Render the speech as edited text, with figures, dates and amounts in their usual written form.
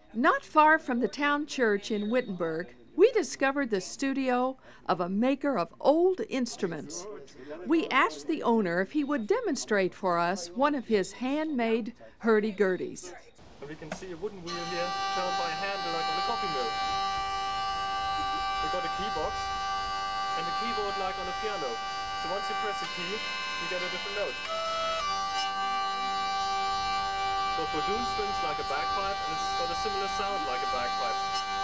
Not far from the town church in Wittenberg, we discovered the studio of a maker of old instruments. We asked the owner if he would demonstrate for us one of his handmade hurdy-gurdies. And we can see a wooden wheel here turned by hand like on a coffee mill. We got a key box and a keyboard like on a piano. So once you press a key, you get a different note. It's got balloon strings like a bagpipe, and it's got a similar sound like a bagpipe.